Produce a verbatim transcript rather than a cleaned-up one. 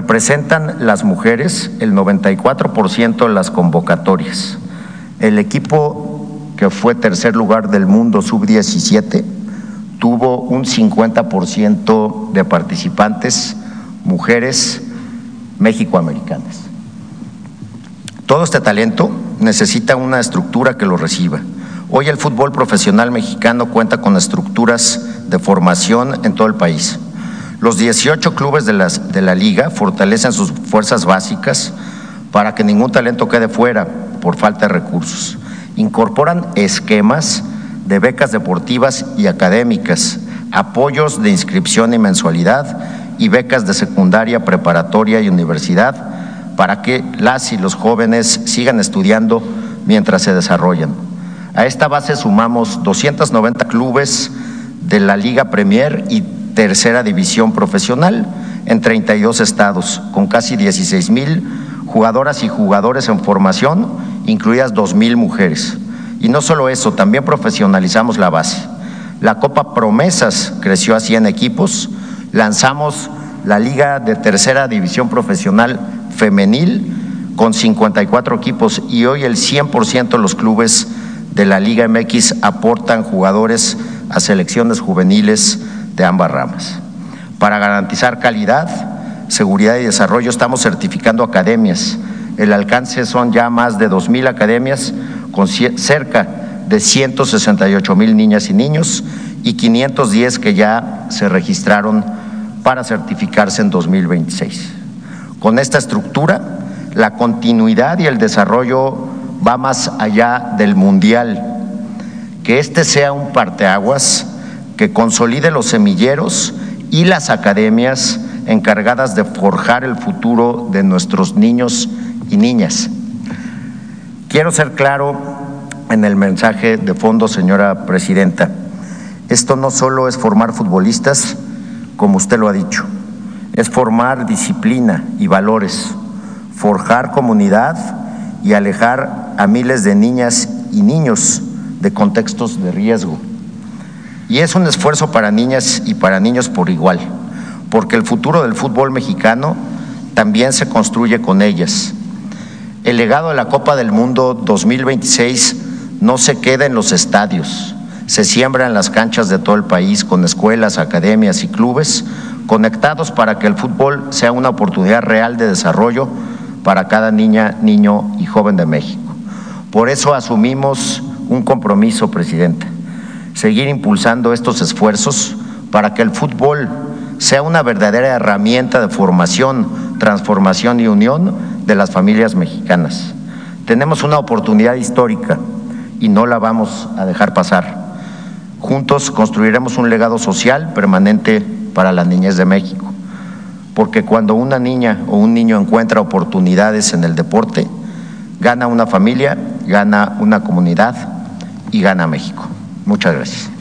Representan las mujeres el noventa y cuatro por ciento de las convocatorias. El equipo que fue tercer lugar del mundo sub diecisiete tuvo un cincuenta por ciento de participantes mujeres mexicoamericanas. Todo este talento necesita una estructura que lo reciba. Hoy el fútbol profesional mexicano cuenta con estructuras de formación en todo el país. Los dieciocho clubes de, las, de la liga fortalecen sus fuerzas básicas para que ningún talento quede fuera por falta de recursos. Incorporan esquemas de becas deportivas y académicas, apoyos de inscripción y mensualidad y becas de secundaria, preparatoria y universidad para que las y los jóvenes sigan estudiando mientras se desarrollan. A esta base sumamos doscientos noventa clubes de la Liga Premier y Tercera División Profesional en treinta y dos estados, con casi dieciséis mil jugadoras y jugadores en formación, incluidas dos mil mujeres. Y no solo eso, también profesionalizamos la base. La Copa Promesas creció a cien equipos, lanzamos la Liga de Tercera División Profesional Femenil con cincuenta y cuatro equipos y hoy el cien por ciento de los clubes de la Liga M X aportan jugadores a selecciones juveniles de ambas ramas. Para garantizar calidad, seguridad y desarrollo estamos certificando academias. El alcance son ya más de dos mil academias con cerca de ciento sesenta y ocho mil niñas y niños y quinientos diez que ya se registraron para certificarse en dos mil veintiséis. Con esta estructura, la continuidad y el desarrollo va más allá del mundial. Que este sea un parteaguas que consolide los semilleros y las academias encargadas de forjar el futuro de nuestros niños y niñas. Quiero ser claro en el mensaje de fondo, señora presidenta. Esto no solo es formar futbolistas, como usted lo ha dicho, es formar disciplina y valores, forjar comunidad y alejar a miles de niñas y niños de contextos de riesgo. Y es un esfuerzo para niñas y para niños por igual, porque el futuro del fútbol mexicano también se construye con ellas. El legado de la Copa del Mundo dos mil veintiséis no se queda en los estadios, se siembra en las canchas de todo el país con escuelas, academias y clubes conectados para que el fútbol sea una oportunidad real de desarrollo para cada niña, niño y joven de México. Por eso asumimos un compromiso, presidenta, seguir impulsando estos esfuerzos para que el fútbol sea una verdadera herramienta de formación, transformación y unión de las familias mexicanas. Tenemos una oportunidad histórica y no la vamos a dejar pasar. Juntos construiremos un legado social permanente para la niñez de México, porque cuando una niña o un niño encuentra oportunidades en el deporte, gana una familia, gana una comunidad y gana México. Muchas gracias.